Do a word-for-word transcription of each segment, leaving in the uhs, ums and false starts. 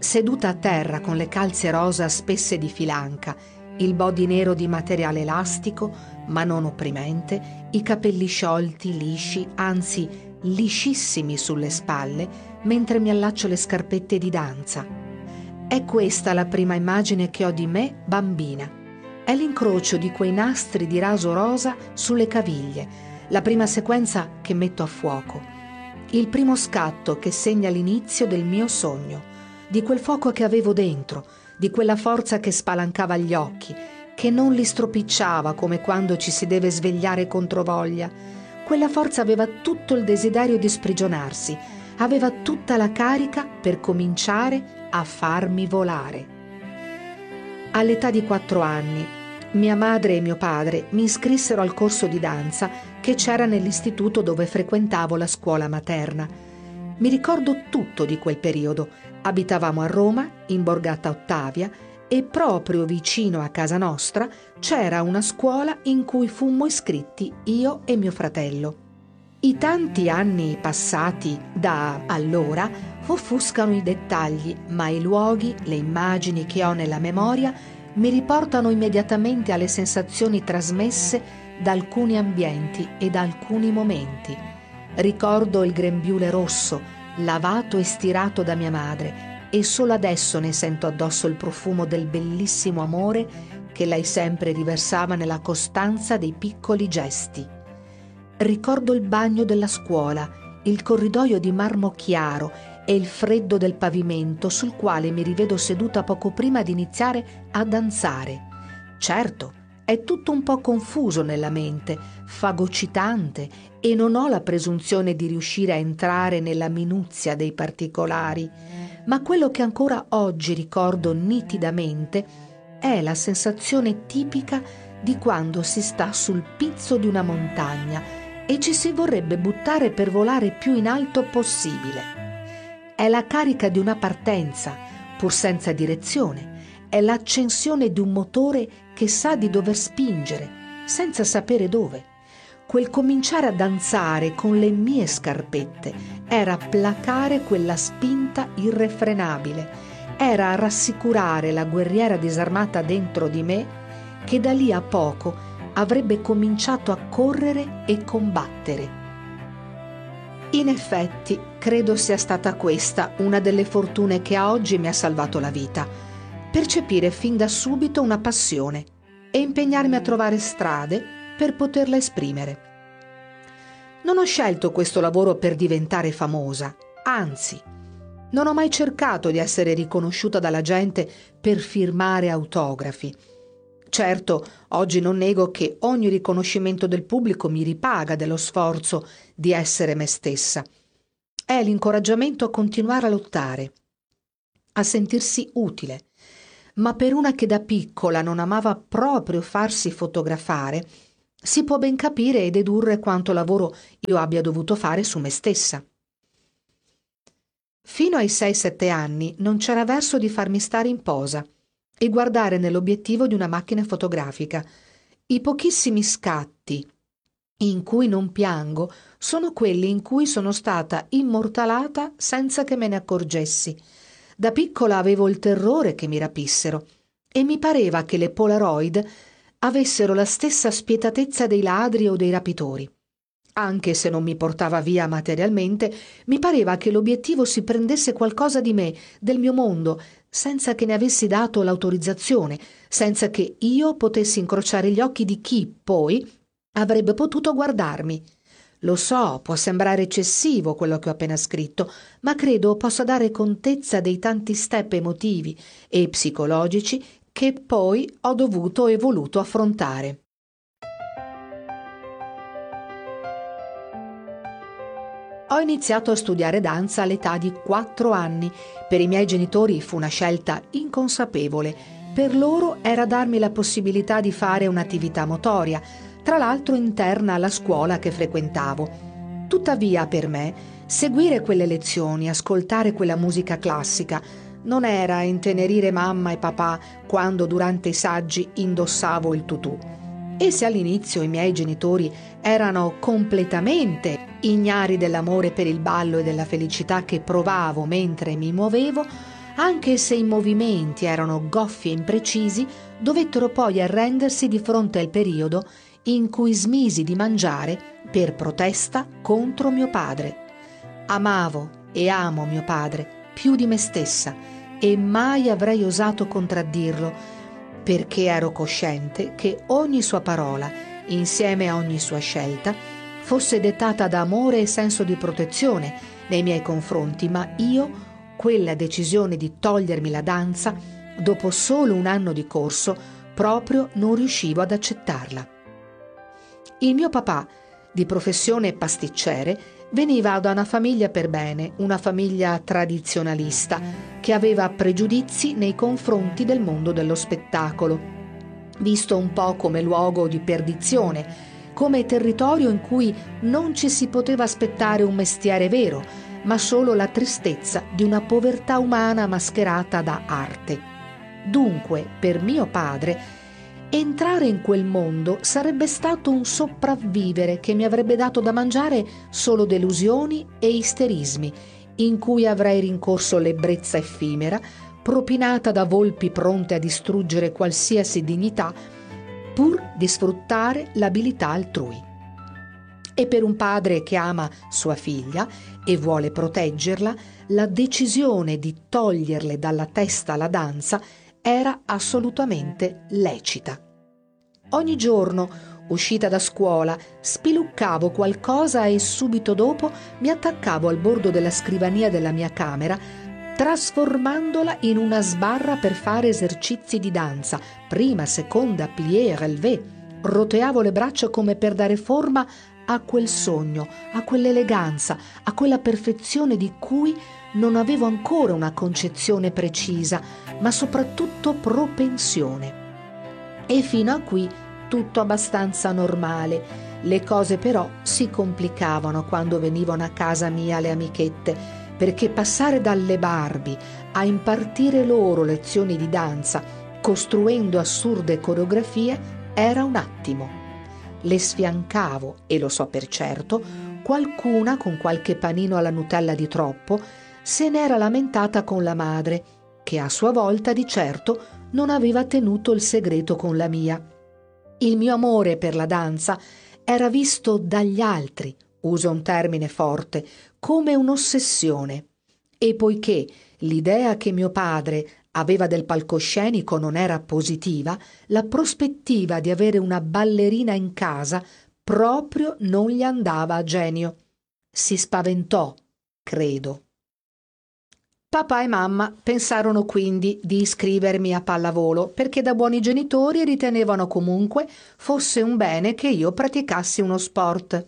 seduta a terra con le calze rosa spesse di filanca, il body nero di materiale elastico, ma non opprimente, i capelli sciolti, lisci, anzi liscissimi sulle spalle, mentre mi allaccio le scarpette di danza. È questa la prima immagine che ho di me bambina. È l'incrocio di quei nastri di raso rosa sulle caviglie, la prima sequenza che metto a fuoco, il primo scatto che segna l'inizio del mio sogno, di quel fuoco che avevo dentro, di quella forza che spalancava gli occhi, che non li stropicciava come quando ci si deve svegliare controvoglia. Quella forza aveva tutto il desiderio di sprigionarsi, aveva tutta la carica per cominciare a farmi volare. All'età di quattro anni, mia madre e mio padre mi iscrissero al corso di danza che c'era nell'istituto dove frequentavo la scuola materna. Mi ricordo tutto di quel periodo. Abitavamo a Roma, in Borgata Ottavia, e proprio vicino a casa nostra c'era una scuola in cui fummo iscritti io e mio fratello. I tanti anni passati da allora offuscano i dettagli, ma i luoghi, le immagini che ho nella memoria mi riportano immediatamente alle sensazioni trasmesse da alcuni ambienti e da alcuni momenti. Ricordo il grembiule rosso, lavato e stirato da mia madre, e solo adesso ne sento addosso il profumo del bellissimo amore che lei sempre riversava nella costanza dei piccoli gesti. Ricordo il bagno della scuola, il corridoio di marmo chiaro e il freddo del pavimento sul quale mi rivedo seduta poco prima di iniziare a danzare. Certo, è tutto un po' confuso nella mente, fagocitante, e non ho la presunzione di riuscire a entrare nella minuzia dei particolari, ma quello che ancora oggi ricordo nitidamente è la sensazione tipica di quando si sta sul pizzo di una montagna e ci si vorrebbe buttare per volare più in alto possibile. È la carica di una partenza, pur senza direzione. È l'accensione di un motore che sa di dover spingere, senza sapere dove. Quel cominciare a danzare con le mie scarpette era placare quella spinta irrefrenabile, era rassicurare la guerriera disarmata dentro di me che da lì a poco avrebbe cominciato a correre e combattere. In effetti, credo sia stata questa una delle fortune che a oggi mi ha salvato la vita: percepire fin da subito una passione e impegnarmi a trovare strade per poterla esprimere. Non ho scelto questo lavoro per diventare famosa, anzi, non ho mai cercato di essere riconosciuta dalla gente per firmare autografi. Certo, oggi non nego che ogni riconoscimento del pubblico mi ripaga dello sforzo di essere me stessa. È l'incoraggiamento a continuare a lottare, a sentirsi utile. Ma per una che da piccola non amava proprio farsi fotografare, si può ben capire e dedurre quanto lavoro io abbia dovuto fare su me stessa. Fino ai sei sette anni non c'era verso di farmi stare in posa e guardare nell'obiettivo di una macchina fotografica. I pochissimi scatti in cui non piango sono quelli in cui sono stata immortalata senza che me ne accorgessi. Da piccola avevo il terrore che mi rapissero e mi pareva che le Polaroid avessero la stessa spietatezza dei ladri o dei rapitori. Anche se non mi portava via materialmente, mi pareva che l'obiettivo si prendesse qualcosa di me, del mio mondo, senza che ne avessi dato l'autorizzazione, senza che io potessi incrociare gli occhi di chi, poi, avrebbe potuto guardarmi. Lo so, può sembrare eccessivo quello che ho appena scritto, ma credo possa dare contezza dei tanti step emotivi e psicologici che poi ho dovuto e voluto affrontare. Ho iniziato a studiare danza all'età di quattro anni. Per i miei genitori fu una scelta inconsapevole. Per loro era darmi la possibilità di fare un'attività motoria, tra l'altro interna alla scuola che frequentavo. Tuttavia, per me, seguire quelle lezioni, ascoltare quella musica classica, non era intenerire mamma e papà quando durante i saggi indossavo il tutù. E se all'inizio i miei genitori erano completamente ignari dell'amore per il ballo e della felicità che provavo mentre mi muovevo, Anche se i movimenti erano goffi e imprecisi, dovettero poi arrendersi di fronte al periodo in cui smisi di mangiare per protesta contro mio padre. Amavo e amo mio padre più di me stessa e mai avrei osato contraddirlo, perché ero cosciente che ogni sua parola, insieme a ogni sua scelta, fosse dettata da amore e senso di protezione nei miei confronti, ma io quella decisione di togliermi la danza, dopo solo un anno di corso, proprio non riuscivo ad accettarla. Il mio papà, di professione pasticcere, veniva da una famiglia per bene, una famiglia tradizionalista, che aveva pregiudizi nei confronti del mondo dello spettacolo, visto un po' come luogo di perdizione, come territorio in cui non ci si poteva aspettare un mestiere vero, ma solo la tristezza di una povertà umana mascherata da arte. Dunque, per mio padre, entrare in quel mondo sarebbe stato un sopravvivere che mi avrebbe dato da mangiare solo delusioni e isterismi, in cui avrei rincorso l'ebbrezza effimera, propinata da volpi pronte a distruggere qualsiasi dignità, pur di sfruttare l'abilità altrui. E per un padre che ama sua figlia e vuole proteggerla, la decisione di toglierle dalla testa la danza era assolutamente lecita. Ogni giorno, uscita da scuola, spiluccavo qualcosa e subito dopo mi attaccavo al bordo della scrivania della mia camera, trasformandola in una sbarra per fare esercizi di danza, prima, seconda, plié, relevé. Roteavo le braccia come per dare forma a quel sogno, a quell'eleganza, a quella perfezione di cui non avevo ancora una concezione precisa, ma soprattutto propensione. E fino a qui tutto abbastanza normale. Le cose però si complicavano quando venivano a casa mia le amichette, perché passare dalle Barbie a impartire loro lezioni di danza, costruendo assurde coreografie, era un attimo. Le sfiancavo, e lo so per certo, qualcuna con qualche panino alla Nutella di troppo se n'era lamentata con la madre, che a sua volta di certo non aveva tenuto il segreto con la mia. Il mio amore per la danza era visto dagli altri, uso un termine forte, come un'ossessione. E poiché l'idea che mio padre aveva del palcoscenico non era positiva, la prospettiva di avere una ballerina in casa proprio non gli andava a genio. Si spaventò, credo. Papà e mamma pensarono quindi di iscrivermi a pallavolo, perché da buoni genitori ritenevano comunque fosse un bene che io praticassi uno sport.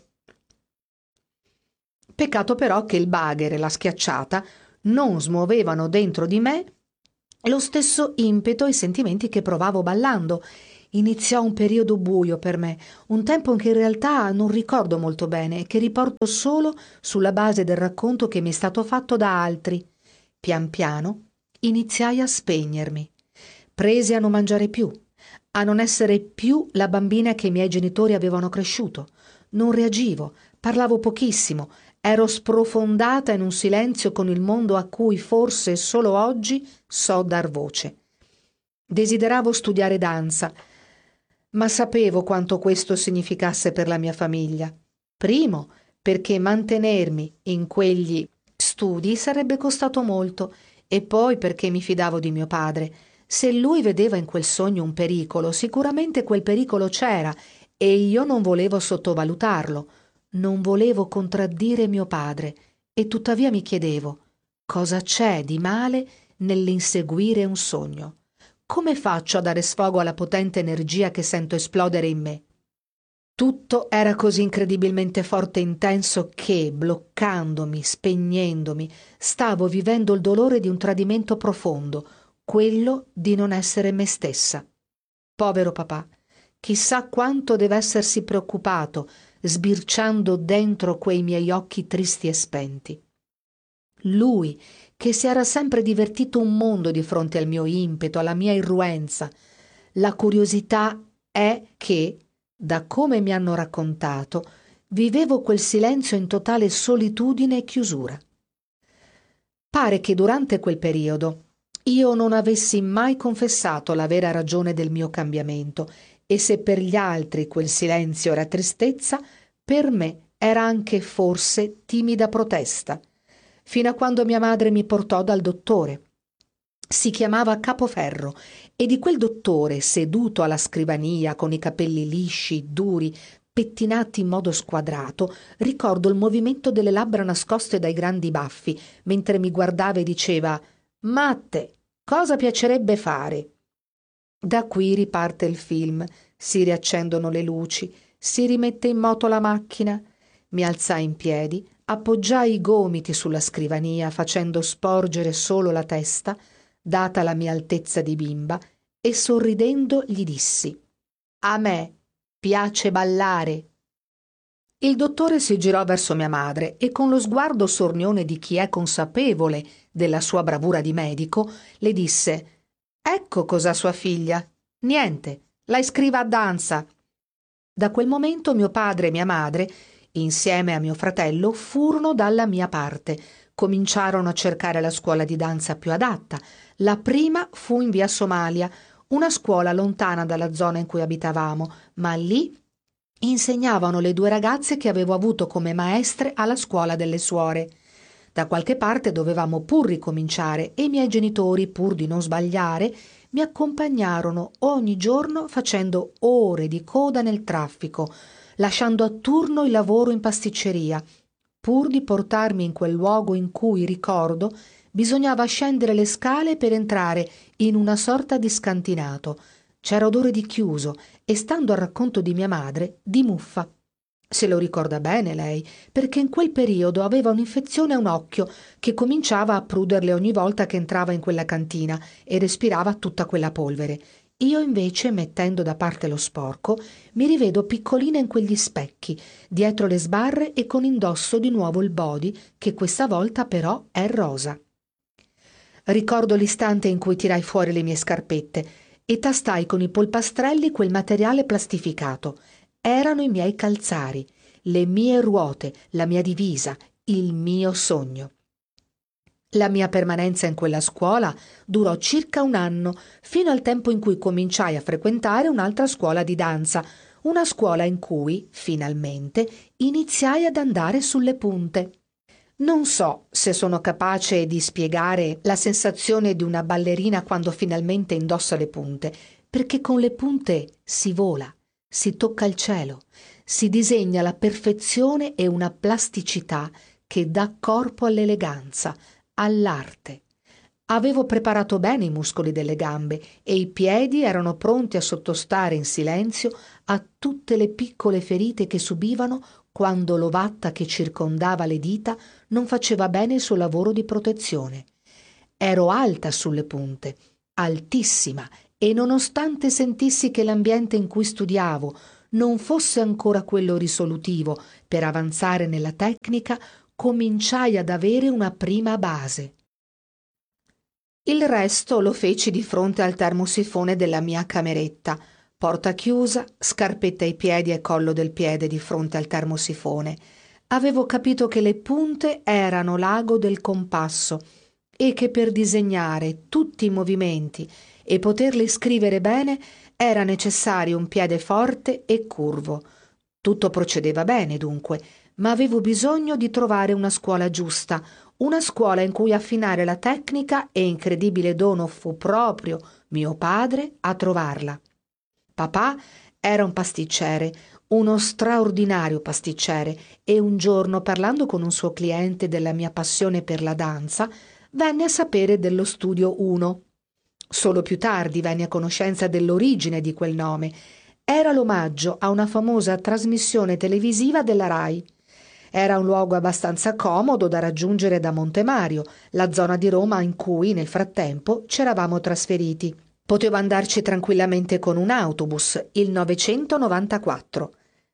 Peccato però che il bagher e la schiacciata non smuovevano dentro di me lo stesso impeto e sentimenti che provavo ballando. Iniziò un periodo buio per me, un tempo che in realtà non ricordo molto bene e che riporto solo sulla base del racconto che mi è stato fatto da altri. Pian piano iniziai a spegnermi. Presi a non mangiare più, a non essere più la bambina che i miei genitori avevano cresciuto. Non reagivo, parlavo pochissimo, ero sprofondata in un silenzio con il mondo a cui forse solo oggi so dar voce. Desideravo studiare danza, ma sapevo quanto questo significasse per la mia famiglia. Primo, perché mantenermi in quegli studi sarebbe costato molto, e poi perché mi fidavo di mio padre. Se lui vedeva in quel sogno un pericolo, sicuramente quel pericolo c'era e io non volevo sottovalutarlo. Non volevo contraddire mio padre e tuttavia mi chiedevo: cosa c'è di male nell'inseguire un sogno? Come faccio a dare sfogo alla potente energia che sento esplodere in me? Tutto era così incredibilmente forte e intenso che, bloccandomi, spegnendomi, stavo vivendo il dolore di un tradimento profondo, quello di non essere me stessa. Povero papà, chissà quanto deve essersi preoccupato sbirciando dentro quei miei occhi tristi e spenti. Lui, che si era sempre divertito un mondo di fronte al mio impeto, alla mia irruenza. La curiosità è che, da come mi hanno raccontato, vivevo quel silenzio in totale solitudine e chiusura. Pare che durante quel periodo io non avessi mai confessato la vera ragione del mio cambiamento, e se per gli altri quel silenzio era tristezza, per me era anche forse timida protesta, fino a quando mia madre mi portò dal dottore. Si chiamava Capoferro, e di quel dottore, seduto alla scrivania con i capelli lisci, duri, pettinati in modo squadrato, ricordo il movimento delle labbra nascoste dai grandi baffi, mentre mi guardava e diceva: «Matte, cosa piacerebbe fare?» Da qui riparte il film, si riaccendono le luci, si rimette in moto la macchina. Mi alzai in piedi, appoggiai i gomiti sulla scrivania facendo sporgere solo la testa, data la mia altezza di bimba, e sorridendo gli dissi: «A me piace ballare». Il dottore si girò verso mia madre e con lo sguardo sornione di chi è consapevole della sua bravura di medico le disse: «Ecco cos'ha sua figlia. Niente, la iscriva a danza». Da quel momento mio padre e mia madre, insieme a mio fratello, furono dalla mia parte. Cominciarono a cercare la scuola di danza più adatta. La prima fu in via Somalia, una scuola lontana dalla zona in cui abitavamo, ma lì insegnavano le due ragazze che avevo avuto come maestre alla scuola delle suore. Da qualche parte dovevamo pur ricominciare e i miei genitori, pur di non sbagliare, mi accompagnarono ogni giorno facendo ore di coda nel traffico, lasciando a turno il lavoro in pasticceria, pur di portarmi in quel luogo in cui, ricordo, bisognava scendere le scale per entrare in una sorta di scantinato. C'era odore di chiuso e, stando al racconto di mia madre, di muffa. Se lo ricorda bene lei, perché in quel periodo aveva un'infezione a un occhio che cominciava a pruderle ogni volta che entrava in quella cantina e respirava tutta quella polvere. Io invece, mettendo da parte lo sporco, mi rivedo piccolina in quegli specchi, dietro le sbarre e con indosso di nuovo il body, che questa volta però è rosa. Ricordo l'istante in cui tirai fuori le mie scarpette e tastai con i polpastrelli quel materiale plastificato. Erano i miei calzari, le mie ruote, la mia divisa, il mio sogno. La mia permanenza in quella scuola durò circa un anno, fino al tempo in cui cominciai a frequentare un'altra scuola di danza, una scuola in cui, finalmente, iniziai ad andare sulle punte. Non so se sono capace di spiegare la sensazione di una ballerina quando finalmente indossa le punte, perché con le punte si vola, si tocca il cielo, si disegna la perfezione e una plasticità che dà corpo all'eleganza, all'arte. Avevo preparato bene i muscoli delle gambe e i piedi erano pronti a sottostare in silenzio a tutte le piccole ferite che subivano quando l'ovatta che circondava le dita non faceva bene il suo lavoro di protezione. Ero alta sulle punte, altissima, e nonostante sentissi che l'ambiente in cui studiavo non fosse ancora quello risolutivo per avanzare nella tecnica, cominciai ad avere una prima base. Il resto lo feci di fronte al termosifone della mia cameretta, porta chiusa, scarpetta ai piedi e collo del piede di fronte al termosifone. Avevo capito che le punte erano l'ago del compasso e che per disegnare tutti i movimenti e poterli scrivere bene era necessario un piede forte e curvo. Tutto procedeva bene dunque, ma avevo bisogno di trovare una scuola giusta, una scuola in cui affinare la tecnica, e incredibile dono fu proprio mio padre a trovarla. Papà era un pasticcere, uno straordinario pasticcere, e un giorno, parlando con un suo cliente della mia passione per la danza, venne a sapere dello Studio uno. Solo più tardi venne a conoscenza dell'origine di quel nome. Era l'omaggio a una famosa trasmissione televisiva della Rai. Era un luogo abbastanza comodo da raggiungere da Montemario, la zona di Roma in cui nel frattempo c'eravamo trasferiti. Potevo andarci tranquillamente con un autobus, il novecentonovantaquattro.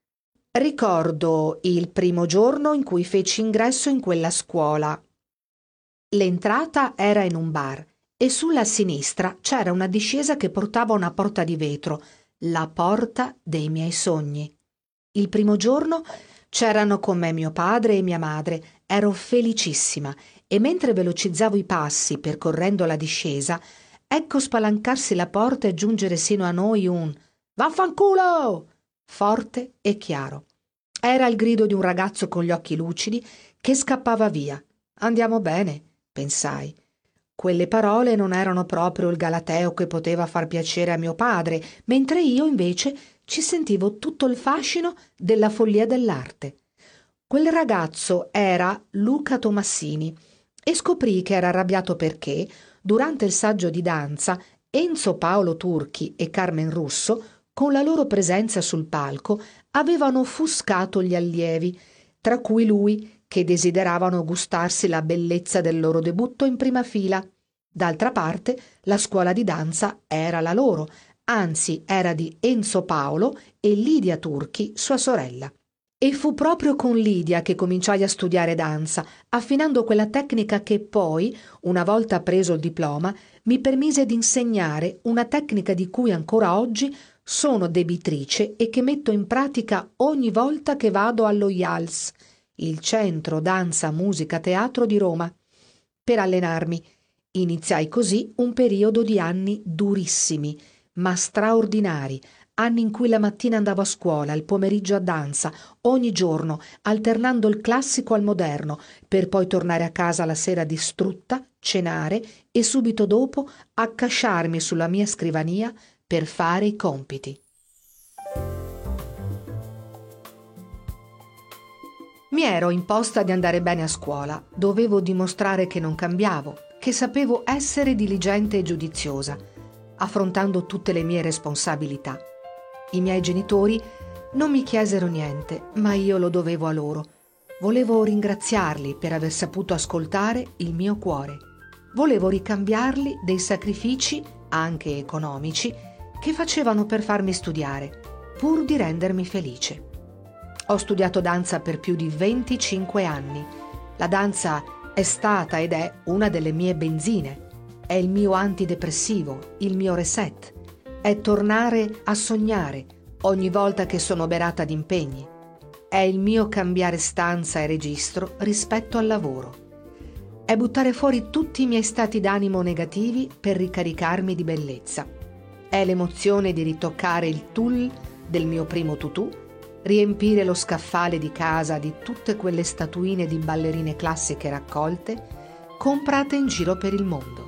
Ricordo il primo giorno in cui feci ingresso in quella scuola. L'entrata era in un bar e sulla sinistra c'era una discesa che portava a una porta di vetro, la porta dei miei sogni. Il primo giorno c'erano con me mio padre e mia madre. Ero felicissima e mentre velocizzavo i passi percorrendo la discesa, ecco spalancarsi la porta e giungere sino a noi un «Vaffanculo!» forte e chiaro. Era il grido di un ragazzo con gli occhi lucidi che scappava via. «Andiamo bene», pensai. Quelle parole non erano proprio il galateo che poteva far piacere a mio padre, mentre io invece ci sentivo tutto il fascino della follia dell'arte. Quel ragazzo era Luca Tomassini e scoprì che era arrabbiato perché, durante il saggio di danza, Enzo Paolo Turchi e Carmen Russo, con la loro presenza sul palco, avevano offuscato gli allievi, tra cui lui, che desideravano gustarsi la bellezza del loro debutto in prima fila. D'altra parte, la scuola di danza era la loro, anzi era di Enzo Paolo e Lidia Turchi, sua sorella. E fu proprio con Lidia che cominciai a studiare danza, affinando quella tecnica che poi, una volta preso il diploma, mi permise di insegnare, una tecnica di cui ancora oggi sono debitrice e che metto in pratica ogni volta che vado allo I A L S, il Centro Danza Musica Teatro di Roma, per allenarmi. Iniziai così un periodo di anni durissimi, ma straordinari, anni in cui la mattina andavo a scuola, il pomeriggio a danza, ogni giorno, alternando il classico al moderno, per poi tornare a casa la sera distrutta, cenare e subito dopo accasciarmi sulla mia scrivania per fare i compiti. Mi ero imposta di andare bene a scuola, dovevo dimostrare che non cambiavo, che sapevo essere diligente e giudiziosa, affrontando tutte le mie responsabilità. I miei genitori non mi chiesero niente, ma io lo dovevo a loro. Volevo ringraziarli per aver saputo ascoltare il mio cuore. Volevo ricambiarli dei sacrifici, anche economici, che facevano per farmi studiare, pur di rendermi felice. Ho studiato danza per più di venticinque anni. La danza è stata ed è una delle mie benzine. È il mio antidepressivo, il mio reset. È tornare a sognare ogni volta che sono oberata di impegni. È il mio cambiare stanza e registro rispetto al lavoro. È buttare fuori tutti i miei stati d'animo negativi per ricaricarmi di bellezza. È l'emozione di ritoccare il tulle del mio primo tutù, riempire lo scaffale di casa di tutte quelle statuine di ballerine classiche raccolte, comprate in giro per il mondo.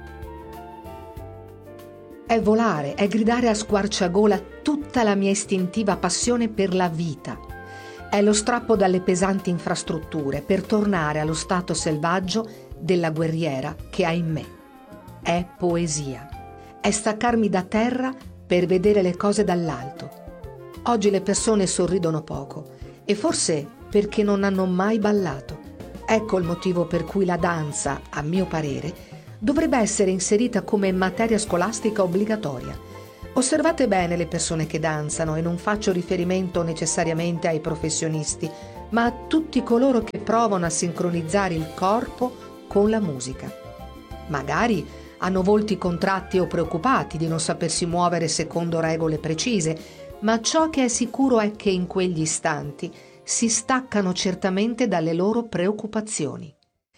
È volare, è gridare a squarciagola tutta la mia istintiva passione per la vita. È lo strappo dalle pesanti infrastrutture per tornare allo stato selvaggio della guerriera che ha in me. È poesia. È staccarmi da terra per vedere le cose dall'alto. Oggi le persone sorridono poco e forse perché non hanno mai ballato. Ecco il motivo per cui la danza, a mio parere, dovrebbe essere inserita come materia scolastica obbligatoria. Osservate bene le persone che danzano e non faccio riferimento necessariamente ai professionisti, ma a tutti coloro che provano a sincronizzare il corpo con la musica. Magari hanno volti contratti o preoccupati di non sapersi muovere secondo regole precise, ma ciò che è sicuro è che in quegli istanti si staccano certamente dalle loro preoccupazioni.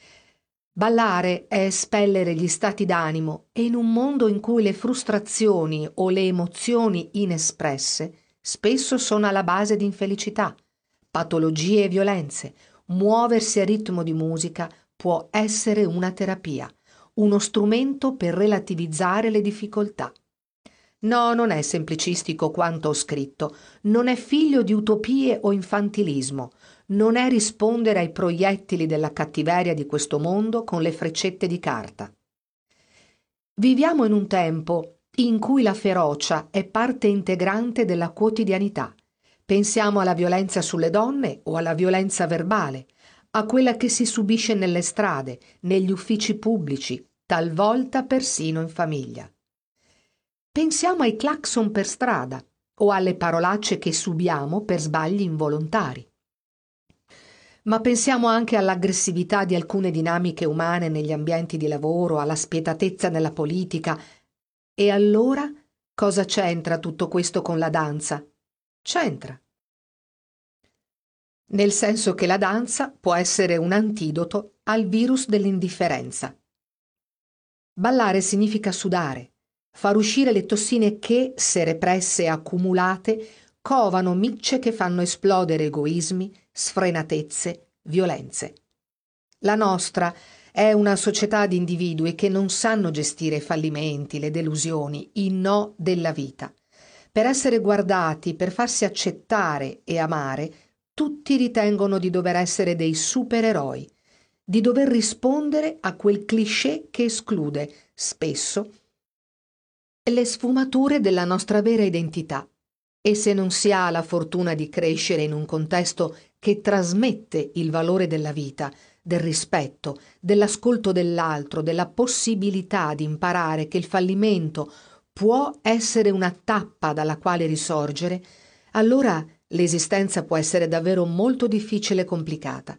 Ballare è espellere gli stati d'animo e in un mondo in cui le frustrazioni o le emozioni inespresse spesso sono alla base di infelicità, patologie e violenze, muoversi a ritmo di musica può essere una terapia, uno strumento per relativizzare le difficoltà. No, non è semplicistico quanto ho scritto, non è figlio di utopie o infantilismo, non è rispondere ai proiettili della cattiveria di questo mondo con le freccette di carta. Viviamo in un tempo in cui la ferocia è parte integrante della quotidianità. Pensiamo alla violenza sulle donne o alla violenza verbale, a quella che si subisce nelle strade, negli uffici pubblici, talvolta persino in famiglia. Pensiamo ai clacson per strada o alle parolacce che subiamo per sbagli involontari. Ma pensiamo anche all'aggressività di alcune dinamiche umane negli ambienti di lavoro, alla spietatezza nella politica. E allora cosa c'entra tutto questo con la danza? C'entra. Nel senso che la danza può essere un antidoto al virus dell'indifferenza. Ballare significa sudare, far uscire le tossine che, se represse e accumulate, covano micce che fanno esplodere egoismi, sfrenatezze, violenze. La nostra è una società di individui che non sanno gestire i fallimenti, le delusioni, i no della vita. Per essere guardati, per farsi accettare e amare, tutti ritengono di dover essere dei supereroi, di dover rispondere a quel cliché che esclude, spesso, le sfumature della nostra vera identità. E se non si ha la fortuna di crescere in un contesto che trasmette il valore della vita, del rispetto, dell'ascolto dell'altro, della possibilità di imparare che il fallimento può essere una tappa dalla quale risorgere, allora l'esistenza può essere davvero molto difficile e complicata.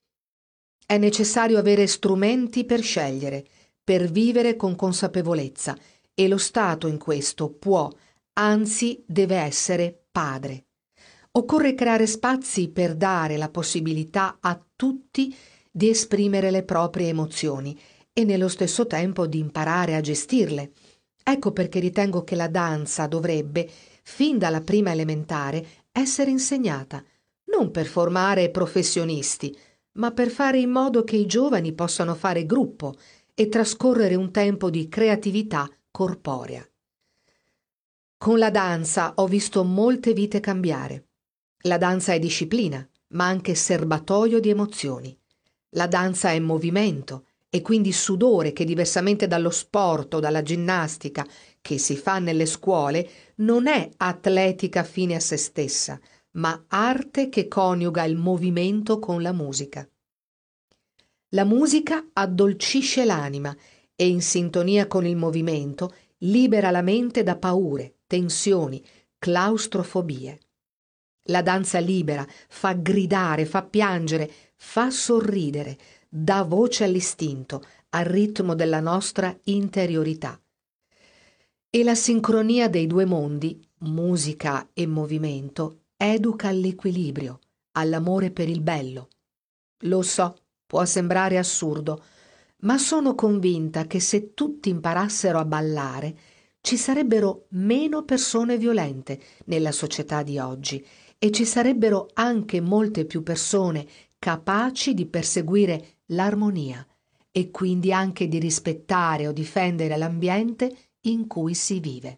È necessario avere strumenti per scegliere, per vivere con consapevolezza, e lo Stato in questo può, anzi deve essere padre. Occorre creare spazi per dare la possibilità a tutti di esprimere le proprie emozioni e nello stesso tempo di imparare a gestirle. Ecco perché ritengo che la danza dovrebbe, fin dalla prima elementare, essere insegnata, non per formare professionisti, ma per fare in modo che i giovani possano fare gruppo e trascorrere un tempo di creatività corporea. Con la danza ho visto molte vite cambiare. La danza è disciplina, ma anche serbatoio di emozioni. La danza è movimento e quindi sudore che, diversamente dallo sport o dalla ginnastica che si fa nelle scuole, non è atletica fine a se stessa, ma arte che coniuga il movimento con la musica. La musica addolcisce l'anima e, in sintonia con il movimento, libera la mente da paure, tensioni, claustrofobie. La danza libera, fa gridare, fa piangere, fa sorridere, dà voce all'istinto, al ritmo della nostra interiorità. E la sincronia dei due mondi, musica e movimento, educa all'equilibrio, all'amore per il bello. Lo so, può sembrare assurdo, ma sono convinta che se tutti imparassero a ballare, ci sarebbero meno persone violente nella società di oggi e ci sarebbero anche molte più persone capaci di perseguire l'armonia e quindi anche di rispettare o difendere l'ambiente in cui si vive.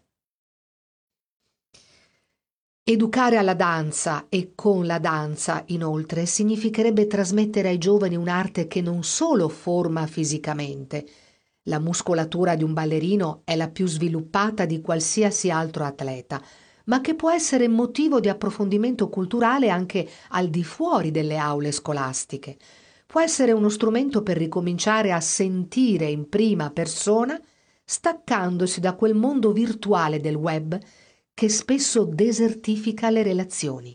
Educare alla danza e con la danza, inoltre, significherebbe trasmettere ai giovani un'arte che non solo forma fisicamente. La muscolatura di un ballerino è la più sviluppata di qualsiasi altro atleta, ma che può essere motivo di approfondimento culturale anche al di fuori delle aule scolastiche. Può essere uno strumento per ricominciare a sentire in prima persona, staccandosi da quel mondo virtuale del web che spesso desertifica le relazioni.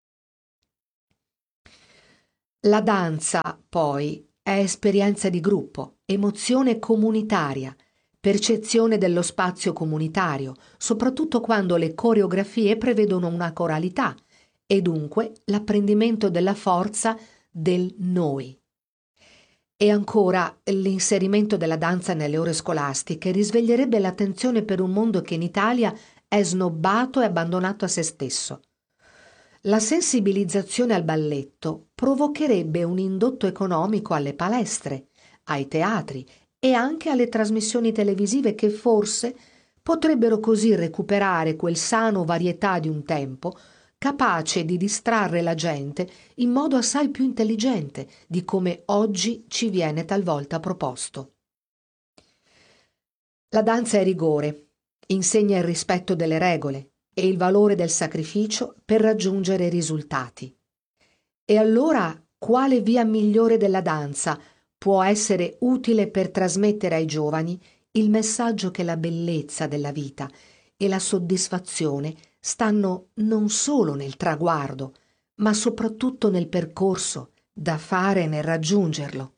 La danza, poi, è esperienza di gruppo, emozione comunitaria, percezione dello spazio comunitario, soprattutto quando le coreografie prevedono una coralità e dunque l'apprendimento della forza del noi. E ancora, l'inserimento della danza nelle ore scolastiche risveglierebbe l'attenzione per un mondo che in Italia è snobbato e abbandonato a se stesso. La sensibilizzazione al balletto provocherebbe un indotto economico alle palestre, ai teatri e anche alle trasmissioni televisive che forse potrebbero così recuperare quel sano varietà di un tempo capace di distrarre la gente in modo assai più intelligente di come oggi ci viene talvolta proposto. La danza è rigore, insegna il rispetto delle regole e il valore del sacrificio per raggiungere risultati. E allora quale via migliore della danza può essere utile per trasmettere ai giovani il messaggio che la bellezza della vita e la soddisfazione stanno non solo nel traguardo, ma soprattutto nel percorso da fare nel raggiungerlo.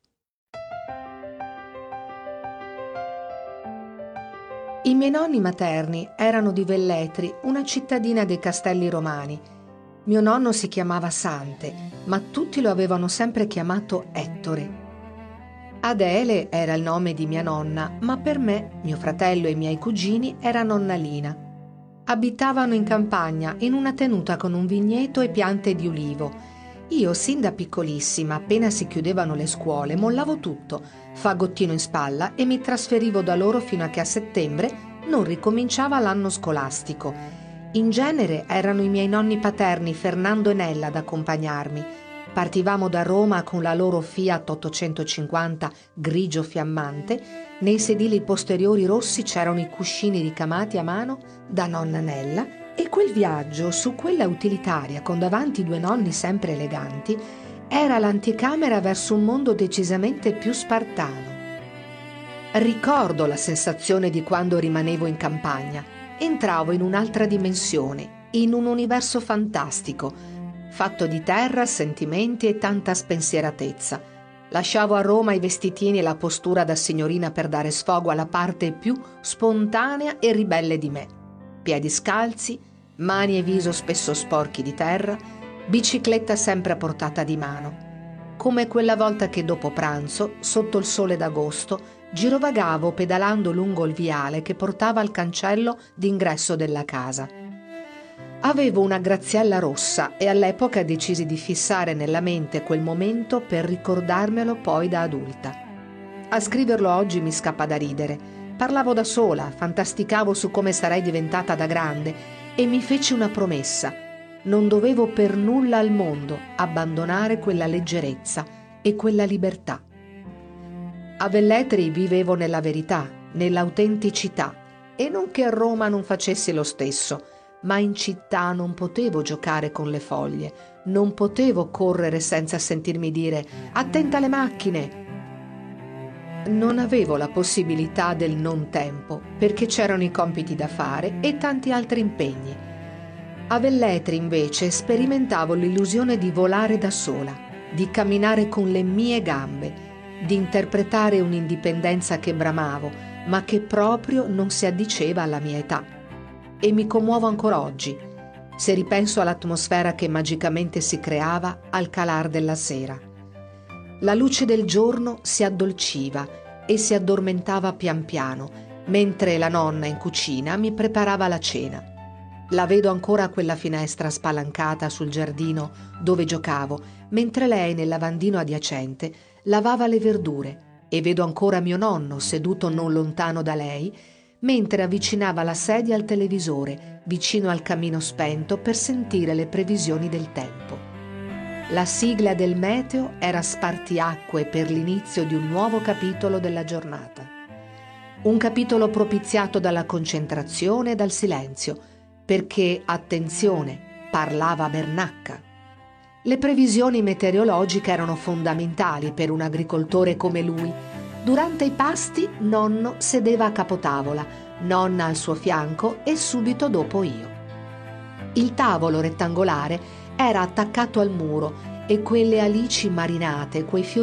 I miei nonni materni erano di Velletri, una cittadina dei Castelli Romani. Mio nonno si chiamava Sante, ma tutti lo avevano sempre chiamato Ettore. Adele era il nome di mia nonna, ma per me, mio fratello e i miei cugini era nonnalina. Abitavano in campagna, in una tenuta con un vigneto e piante di ulivo. Io, sin da piccolissima, appena si chiudevano le scuole, mollavo tutto, fagottino in spalla, e mi trasferivo da loro fino a che a settembre non ricominciava l'anno scolastico. In genere erano i miei nonni paterni, Fernando e Nella, ad accompagnarmi. Partivamo da Roma con la loro Fiat ottocentocinquanta grigio fiammante. Nei sedili posteriori rossi c'erano i cuscini ricamati a mano da nonna Nella, e quel viaggio su quella utilitaria con davanti due nonni sempre eleganti era l'anticamera verso un mondo decisamente più spartano. Ricordo la sensazione di quando rimanevo in campagna. Entravo in un'altra dimensione, in un universo fantastico, fatto di terra, sentimenti e tanta spensieratezza. Lasciavo a Roma i vestitini e la postura da signorina per dare sfogo alla parte più spontanea e ribelle di me. Piedi scalzi, mani e viso spesso sporchi di terra, bicicletta sempre a portata di mano. Come quella volta che dopo pranzo, sotto il sole d'agosto, girovagavo pedalando lungo il viale che portava al cancello d'ingresso della casa. Avevo una graziella rossa e all'epoca decisi di fissare nella mente quel momento per ricordarmelo poi da adulta. A scriverlo oggi mi scappa da ridere. Parlavo da sola, fantasticavo su come sarei diventata da grande e mi feci una promessa. Non dovevo per nulla al mondo abbandonare quella leggerezza e quella libertà. A Velletri vivevo nella verità, nell'autenticità, e non che a Roma non facessi lo stesso, ma in città non potevo giocare con le foglie, non potevo correre senza sentirmi dire «attenta alle macchine». Non avevo la possibilità del non tempo, perché c'erano i compiti da fare e tanti altri impegni. A Velletri, invece, sperimentavo l'illusione di volare da sola, di camminare con le mie gambe, di interpretare un'indipendenza che bramavo, ma che proprio non si addiceva alla mia età. E mi commuovo ancora oggi, se ripenso all'atmosfera che magicamente si creava al calar della sera. La luce del giorno si addolciva e si addormentava pian piano, mentre la nonna in cucina mi preparava la cena. La vedo ancora a quella finestra spalancata sul giardino dove giocavo, mentre lei nel lavandino adiacente lavava le verdure, e vedo ancora mio nonno seduto non lontano da lei, mentre avvicinava la sedia al televisore, vicino al camino spento per sentire le previsioni del tempo. La sigla del meteo era spartiacque per l'inizio di un nuovo capitolo della giornata. Un capitolo propiziato dalla concentrazione e dal silenzio, perché, attenzione, parlava Bernacca. Le previsioni meteorologiche erano fondamentali per un agricoltore come lui. Durante i pasti nonno sedeva a capotavola, nonna al suo fianco e subito dopo io. Il tavolo rettangolare era attaccato al muro e quelle alici marinate, quei fiori